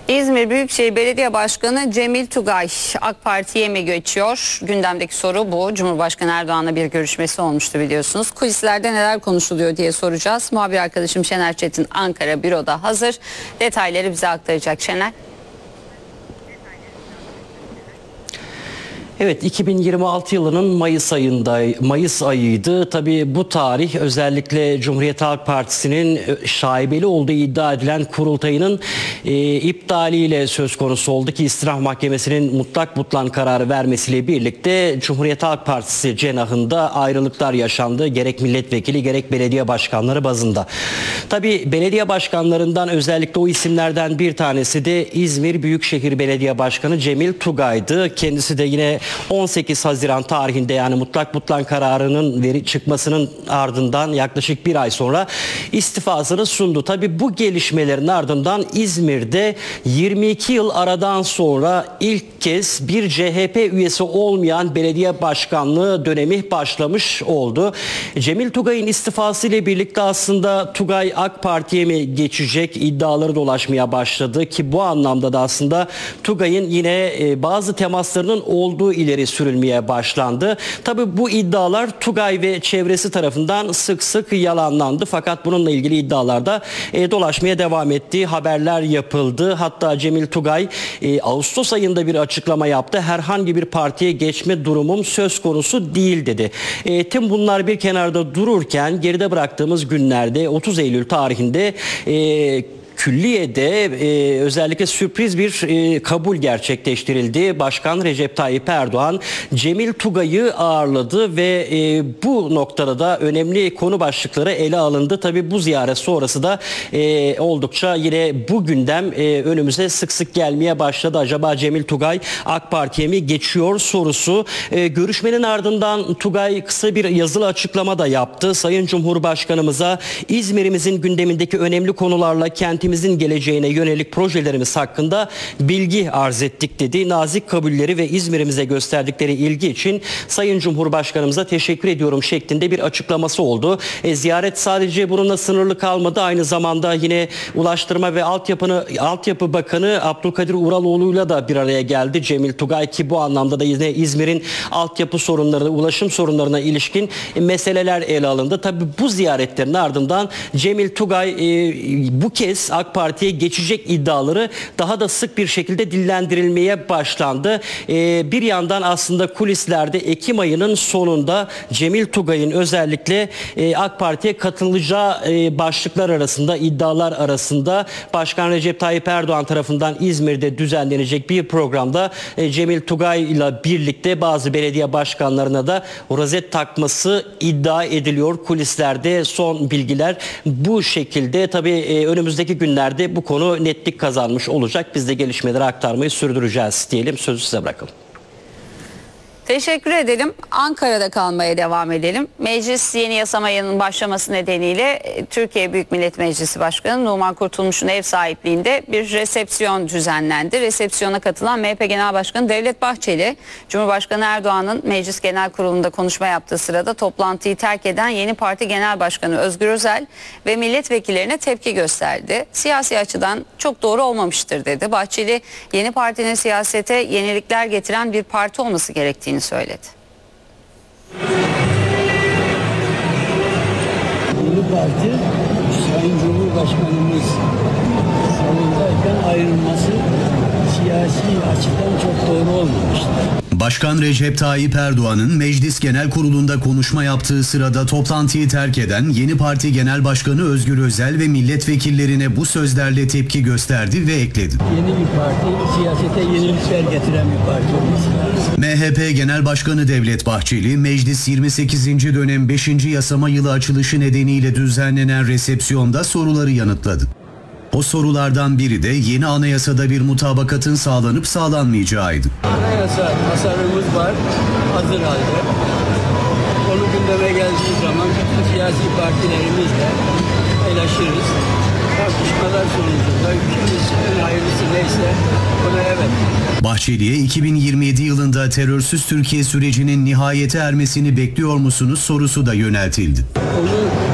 İzmir Büyükşehir Belediye Başkanı Cemil Tugay AK Parti'ye mi geçiyor? Gündemdeki soru bu. Cumhurbaşkanı Erdoğan'la bir görüşmesi olmuştu biliyorsunuz. Kulislerde neler konuşuluyor diye soracağız. Muhabir arkadaşım Şener Çetin Ankara büroda hazır. Detayları bize aktaracak Şener. Evet, 2026 yılının Mayıs ayıydı. Tabii bu tarih özellikle Cumhuriyet Halk Partisi'nin şaibeli olduğu iddia edilen kurultayının iptaliyle söz konusu oldu ki İstinaf Mahkemesi'nin mutlak butlan kararı vermesiyle birlikte Cumhuriyet Halk Partisi cenahında ayrılıklar yaşandı. Gerek milletvekili gerek belediye başkanları bazında. Tabii belediye başkanlarından özellikle o isimlerden bir tanesi de İzmir Büyükşehir Belediye Başkanı Cemil Tugay'dı. Kendisi de yine 18 Haziran tarihinde, yani mutlak butlan kararının çıkmasının ardından yaklaşık bir ay sonra istifasını sundu. Tabii bu gelişmelerin ardından İzmir'de 22 yıl aradan sonra ilk kez bir CHP üyesi olmayan belediye başkanlığı dönemi başlamış oldu. Cemil Tugay'ın istifası ile birlikte aslında Tugay AK Parti'ye mi geçecek iddiaları dolaşmaya başladı ki bu anlamda da aslında Tugay'ın yine bazı temaslarının olduğu ileri sürülmeye başlandı. Tabii bu iddialar Tugay ve çevresi tarafından sık sık yalanlandı. Fakat bununla ilgili iddialar da dolaşmaya devam etti. Haberler yapıldı. Hatta Cemil Tugay Ağustos ayında bir açıklama yaptı. Herhangi bir partiye geçme durumum söz konusu değil dedi. Tüm bunlar bir kenarda dururken geride bıraktığımız günlerde 30 Eylül tarihinde Külliye'de özellikle sürpriz bir kabul gerçekleştirildi. Başkan Recep Tayyip Erdoğan Cemil Tugay'ı ağırladı ve bu noktada da önemli konu başlıkları ele alındı. Tabii bu ziyaret sonrası da oldukça yine bu gündem önümüze sık sık gelmeye başladı. Acaba Cemil Tugay AK Parti'ye mi geçiyor sorusu. Görüşmenin ardından Tugay kısa bir yazılı açıklama da yaptı. Sayın Cumhurbaşkanımıza İzmir'imizin gündemindeki önemli konularla kentimizin geleceğine yönelik projelerimiz hakkında bilgi arz ettik dedi. Nazik kabulleri ve İzmir'imize gösterdikleri ilgi için Sayın Cumhurbaşkanımıza teşekkür ediyorum şeklinde bir açıklaması oldu. Ziyaret sadece bununla sınırlı kalmadı. Aynı zamanda yine Ulaştırma ve Altyapı Bakanı Abdülkadir Uraloğlu'yla da bir araya geldi Cemil Tugay ki bu anlamda da yine İzmir'in altyapı sorunları, ulaşım sorunlarına ilişkin meseleler ele alındı. Tabii bu ziyaretlerin ardından Cemil Tugay bu kez AK Parti'ye geçecek iddiaları daha da sık bir şekilde dillendirilmeye başlandı. Bir yandan aslında kulislerde Ekim ayının sonunda Cemil Tugay'ın özellikle AK Parti'ye katılacağı başlıklar arasında, iddialar arasında Başkan Recep Tayyip Erdoğan tarafından İzmir'de düzenlenecek bir programda Cemil Tugay'la birlikte bazı belediye başkanlarına da rozet takması iddia ediliyor. Kulislerde son bilgiler bu şekilde. Tabii önümüzdeki günlerde bu konu netlik kazanmış olacak. Biz de gelişmeleri aktarmayı sürdüreceğiz diyelim. Sözü size bırakalım. Teşekkür edelim. Ankara'da kalmaya devam edelim. Meclis yeni yasama yılının başlaması nedeniyle Türkiye Büyük Millet Meclisi Başkanı Numan Kurtulmuş'un ev sahipliğinde bir resepsiyon düzenlendi. Resepsiyona katılan MHP Genel Başkanı Devlet Bahçeli, Cumhurbaşkanı Erdoğan'ın Meclis Genel Kurulu'nda konuşma yaptığı sırada toplantıyı terk eden yeni parti Genel Başkanı Özgür Özel ve milletvekillerine tepki gösterdi. Siyasi açıdan çok doğru olmamıştır dedi. Bahçeli, yeni partinin siyasete yenilikler getiren bir parti olması gerektiğini söyledi. Yeni parti Sayın Cumhurbaşkanımız salondayken ayrılması siyasi açıdan çok doğru olmamıştır. Başkan Recep Tayyip Erdoğan'ın Meclis Genel Kurulu'nda konuşma yaptığı sırada toplantıyı terk eden yeni parti Genel Başkanı Özgür Özel ve milletvekillerine bu sözlerle tepki gösterdi ve ekledi. Yeni bir parti, siyasete yenilikler getiren bir parti olması lazım. MHP Genel Başkanı Devlet Bahçeli, Meclis 28. dönem 5. yasama yılı açılışı nedeniyle düzenlenen resepsiyonda soruları yanıtladı. O sorulardan biri de yeni anayasada bir mutabakatın sağlanıp sağlanmayacağıydı. Anayasa tasarımımız var, hazır halde. Konu gündeme geldiği zaman bütün siyasi partilerimizle paylaşırız. Tartışmalar sonucunda ülkemizin hayırlısı neyse ona evet. Bahçeli'ye 2027 yılında terörsüz Türkiye sürecinin nihayete ermesini bekliyor musunuz sorusu da yöneltildi. Onu